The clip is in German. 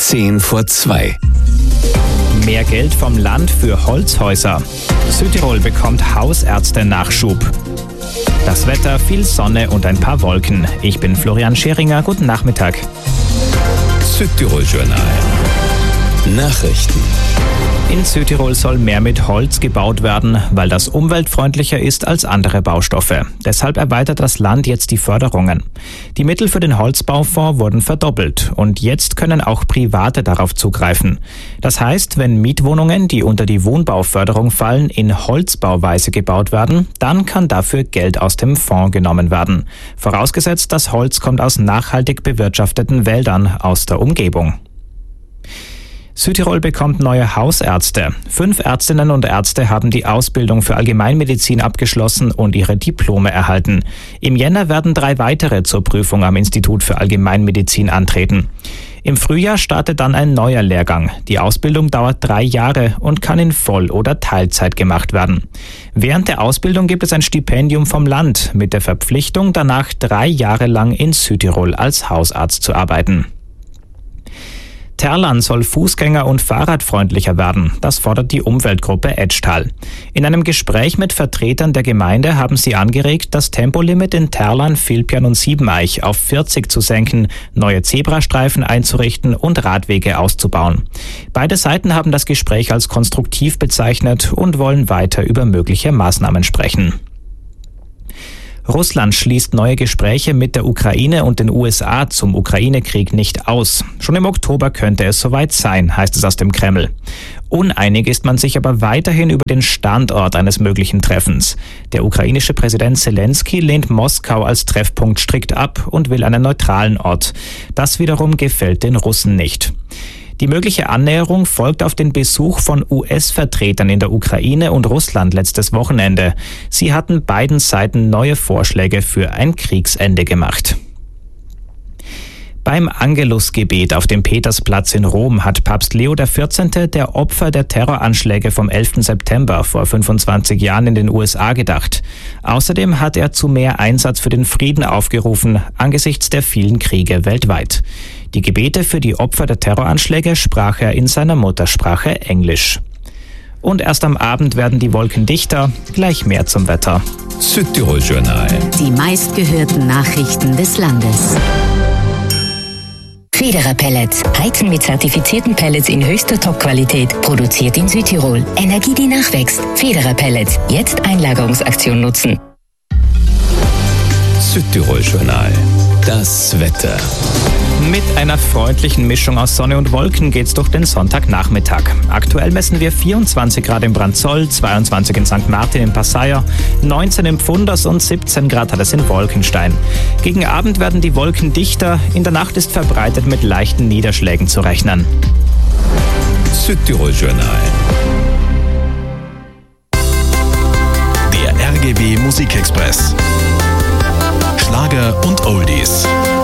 10:10. Mehr Geld vom Land für Holzhäuser. Südtirol bekommt Hausärzte-Nachschub. Das Wetter, viel Sonne und ein paar Wolken. Ich bin Florian Scheringer. Guten Nachmittag. Südtirol-Journal. Nachrichten. In Südtirol soll mehr mit Holz gebaut werden, weil das umweltfreundlicher ist als andere Baustoffe. Deshalb erweitert das Land jetzt die Förderungen. Die Mittel für den Holzbaufonds wurden verdoppelt und jetzt können auch Private darauf zugreifen. Das heißt, wenn Mietwohnungen, die unter die Wohnbauförderung fallen, in Holzbauweise gebaut werden, dann kann dafür Geld aus dem Fonds genommen werden. Vorausgesetzt, das Holz kommt aus nachhaltig bewirtschafteten Wäldern aus der Umgebung. Südtirol bekommt neue Hausärzte. 5 Ärztinnen und Ärzte haben die Ausbildung für Allgemeinmedizin abgeschlossen und ihre Diplome erhalten. Im Jänner werden 3 weitere zur Prüfung am Institut für Allgemeinmedizin antreten. Im Frühjahr startet dann ein neuer Lehrgang. Die Ausbildung dauert 3 Jahre und kann in Voll- oder Teilzeit gemacht werden. Während der Ausbildung gibt es ein Stipendium vom Land mit der Verpflichtung, danach 3 Jahre lang in Südtirol als Hausarzt zu arbeiten. Terlan soll fußgänger- und fahrradfreundlicher werden. Das fordert die Umweltgruppe Etschtal. In einem Gespräch mit Vertretern der Gemeinde haben sie angeregt, das Tempolimit in Terlan, Vilpian und Siebeneich auf 40 zu senken, neue Zebrastreifen einzurichten und Radwege auszubauen. Beide Seiten haben das Gespräch als konstruktiv bezeichnet und wollen weiter über mögliche Maßnahmen sprechen. Russland schließt neue Gespräche mit der Ukraine und den USA zum Ukraine-Krieg nicht aus. Schon im Oktober könnte es soweit sein, heißt es aus dem Kreml. Uneinig ist man sich aber weiterhin über den Standort eines möglichen Treffens. Der ukrainische Präsident Zelensky lehnt Moskau als Treffpunkt strikt ab und will einen neutralen Ort. Das wiederum gefällt den Russen nicht. Die mögliche Annäherung folgt auf den Besuch von US-Vertretern in der Ukraine und Russland letztes Wochenende. Sie hatten beiden Seiten neue Vorschläge für ein Kriegsende gemacht. Beim Angelusgebet auf dem Petersplatz in Rom hat Papst Leo XIV. Der Opfer der Terroranschläge vom 11. September vor 25 Jahren in den USA gedacht. Außerdem hat er zu mehr Einsatz für den Frieden aufgerufen, angesichts der vielen Kriege weltweit. Die Gebete für die Opfer der Terroranschläge sprach er in seiner Muttersprache Englisch. Und erst am Abend werden die Wolken dichter, gleich mehr zum Wetter. Südtirol-Journal. Die meistgehörten Nachrichten des Landes. Federer Pellets. Heizen mit zertifizierten Pellets in höchster Top-Qualität. Produziert in Südtirol. Energie, die nachwächst. Federer Pellets. Jetzt Einlagerungsaktion nutzen. Südtirol-Journal. Das Wetter. Mit einer freundlichen Mischung aus Sonne und Wolken geht's durch den Sonntagnachmittag. Aktuell messen wir 24 Grad in Brandzoll, 22 in St. Martin in Passeier, 19 in Pfunders und 17 Grad hat es in Wolkenstein. Gegen Abend werden die Wolken dichter, in der Nacht ist verbreitet mit leichten Niederschlägen zu rechnen. Südtirol-Journal. Der RGW Musikexpress. Schlager und Oldies.